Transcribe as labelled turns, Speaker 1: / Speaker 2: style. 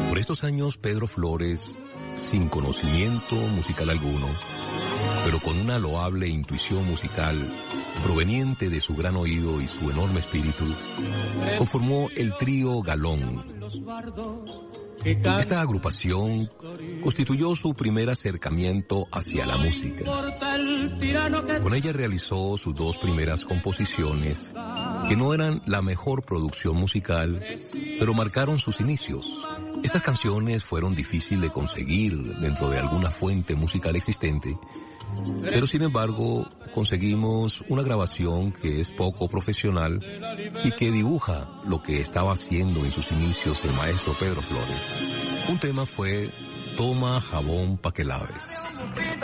Speaker 1: Por estos años, Pedro Flores, sin conocimiento musical alguno, pero con una loable intuición musical proveniente de su gran oído y su enorme espíritu, conformó el trío Galón. Esta agrupación constituyó su primer acercamiento hacia la música. Con ella realizó sus dos primeras composiciones, que no eran la mejor producción musical, pero marcaron sus inicios. Estas canciones fueron difíciles de conseguir dentro de alguna fuente musical existente, pero sin embargo conseguimos una grabación que es poco profesional y que dibuja lo que estaba haciendo en sus inicios el maestro Pedro Flores. Un tema fue Toma jabón pa' que laves.